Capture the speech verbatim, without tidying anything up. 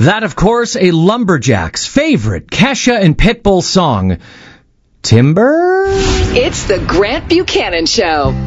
That, of course, a lumberjack's favorite Kesha and Pitbull song, Timber? It's the Grant Buchanan Show.